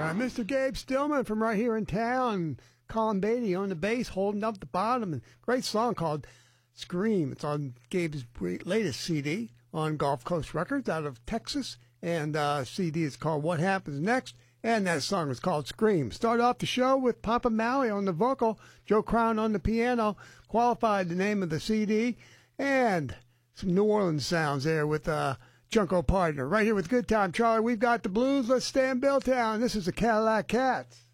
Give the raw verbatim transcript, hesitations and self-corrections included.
by Mister Gabe Stillman from right here in town. Colin Beatty on the bass, holding up the bottom. And great song called Scream. It's on Gabe's latest C D on Gulf Coast Records out of Texas. And uh, C D is called What Happens Next. And that song is called Scream. Start off the show with Papa Malley on the vocal, Joe Crown on the piano. Qualified the name of the C D. And some New Orleans sounds there with uh, Junko Partner. Right here with Good Time Charlie, we've got the blues. Let's stay in Billtown. This is the Cadillac Cats.